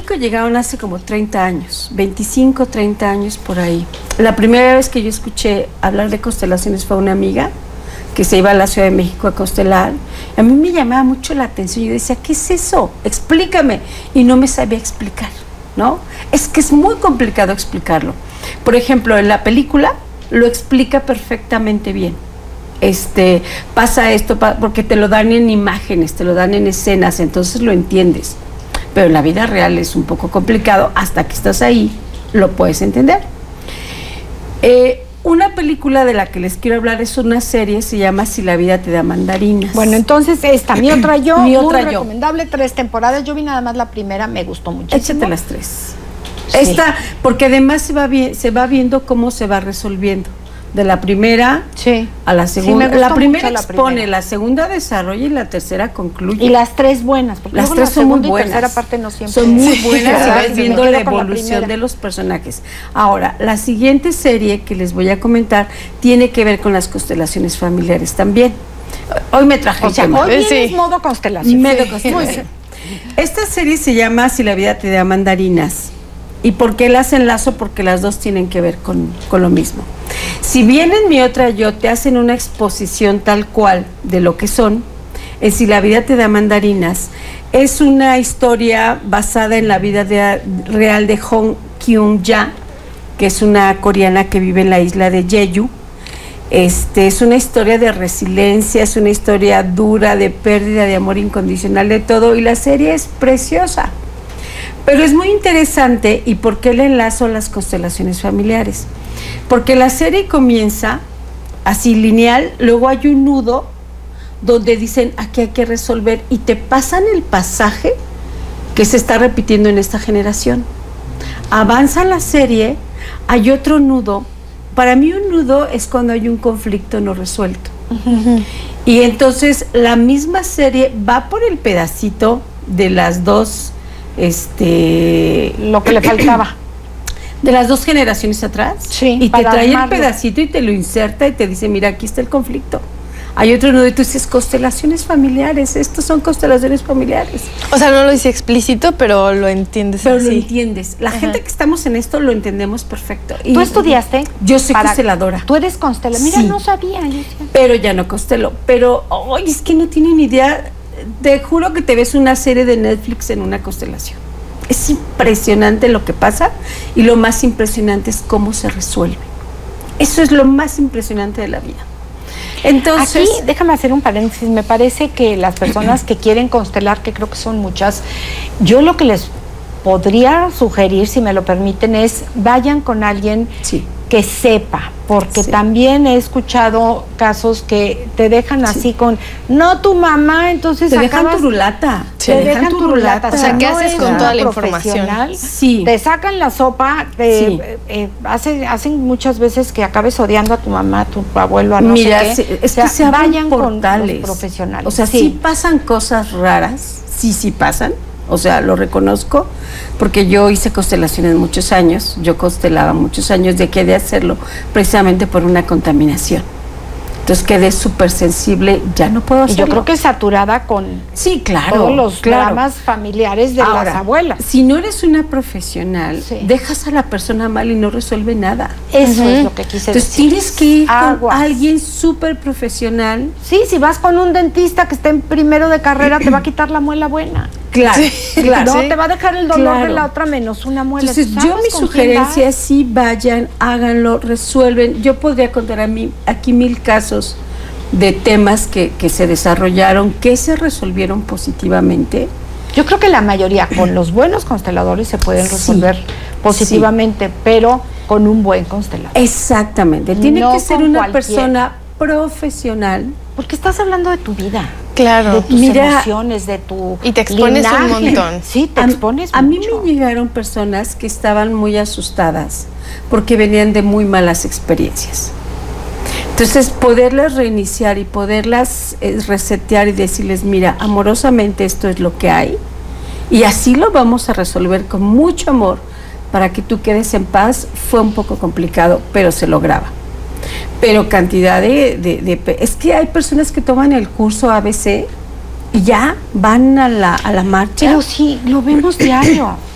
México llegaron hace como 30 años, 25, 30 años por ahí. La primera vez que yo escuché hablar de constelaciones fue una amiga que se iba a la Ciudad de México a constelar. A mí me llamaba mucho la atención. Yo decía, ¿qué es eso? Explícame. Y no me sabía explicar, ¿no? Es que es muy complicado explicarlo. Por ejemplo, en la película lo explica perfectamente bien. Pasa esto, porque te lo dan en imágenes, te lo dan en escenas, entonces lo entiendes. Pero en la vida real es un poco complicado, hasta que estás ahí, lo puedes entender. Una película de la que les quiero hablar es una serie, se llama Si la vida te da mandarinas. Bueno, entonces esta, Mi otra yo, Mi muy otra yo. recomendable, 3 temporadas. Yo vi nada más la primera, me gustó muchísimo. Échate las 3. Sí. Esta, porque además se va viendo cómo se va resolviendo. De la primera a la segunda. Sí, la primera mucho expone, la segunda desarrolla y la tercera concluye. Y las 3 buenas, porque las 3 la son muy segunda y buenas. tercera parte no siempre. Son muy buenas y vas viendo la quedo con evolución la de los personajes. Ahora, la siguiente serie que les voy a comentar tiene que ver con las constelaciones familiares también. Hoy me traje O sea, el tema. hoy vienes modo constelación. Modo constelación. Esta serie se llama Si la vida te da mandarinas. ¿Y por qué las enlazo? Porque las dos tienen que ver con lo mismo. Si bien en Mi otra yo te hacen una exposición tal cual de lo que son, en Si la vida te da mandarinas, es una historia basada en la vida real de Hong Kyung-ja, que es una coreana que vive en la isla de Jeju. Es una historia de resiliencia, es una historia dura, de pérdida, de amor incondicional, de todo, y la serie es preciosa. Pero es muy interesante. ¿Y por qué le enlazo las constelaciones familiares? Porque la serie comienza así lineal, luego hay un nudo donde dicen aquí hay que resolver y te pasan el pasaje que se está repitiendo en esta generación. Avanza la serie, hay otro nudo. Para mí un nudo es cuando hay un conflicto no resuelto. Y entonces la misma serie va por el pedacito de las dos lo que le faltaba de las dos generaciones atrás, y te trae el pedacito y te lo inserta y te dice, mira, aquí está el conflicto. Hay otro nudo y tú dices, constelaciones familiares, estos son constelaciones familiares. O sea, no lo dice explícito, pero lo entiendes. Pero lo entiendes. La gente que estamos en esto lo entendemos perfecto. ¿Tú estudiaste? Yo soy consteladora. ¿Tú eres consteladora? Mira, no sabía. Pero ya no constelo. Pero, es que no tienen idea. Te juro que te ves una serie de Netflix en una constelación. Es impresionante lo que pasa y lo más impresionante es cómo se resuelve. Eso es lo más impresionante de la vida. Entonces, aquí, déjame hacer un paréntesis. Me parece que las personas que quieren constelar, que creo que son muchas, yo lo que les podría sugerir, si me lo permiten, es vayan con alguien que sepa, porque también he escuchado casos que te dejan así con, no tu mamá, entonces te dejan turulata. Te dejan turulata. O sea, ¿qué haces con toda la información? Te sacan la sopa, hacen muchas veces que acabes odiando a tu mamá, a tu abuelo, a no sé qué. Es que se vayan portales. con los profesionales. O sea, sí pasan cosas raras, sí pasan. O sea, lo reconozco, porque yo hice constelaciones muchos años, yo constelaba muchos años, dejé de hacerlo precisamente por una contaminación. Entonces quedé súper sensible, ya no puedo hacerlo. Y yo creo que saturada con todos los dramas familiares de las abuelas. Si no eres una profesional, dejas a la persona mal y no resuelve nada. Eso es lo que quise decir. Entonces tienes que ir con alguien súper profesional. Sí, si vas con un dentista que está en primero de carrera, te va a quitar la muela buena. Claro, claro. No, te va a dejar el dolor de la otra menos una muela. Entonces, yo mi sugerencia es sí vayan, háganlo, resuelven. Yo podría contar aquí 1000 casos de temas que se desarrollaron, que se resolvieron positivamente. Yo creo que la mayoría, con los buenos consteladores, se pueden resolver positivamente, pero con un buen constelador. Exactamente. Tiene que ser una persona profesional. Porque estás hablando de tu vida. Claro. De tus emociones, de tu y te expones un montón. Sí, te expones a mucho. mí me llegaron personas que estaban muy asustadas porque venían de muy malas experiencias. Entonces, poderlas reiniciar y poderlas resetear y decirles, mira, amorosamente esto es lo que hay y así lo vamos a resolver con mucho amor para que tú quedes en paz, fue un poco complicado, pero se lograba. Pero cantidad es que hay personas que toman el curso ABC y ya van a la marcha. Pero sí, lo vemos diario.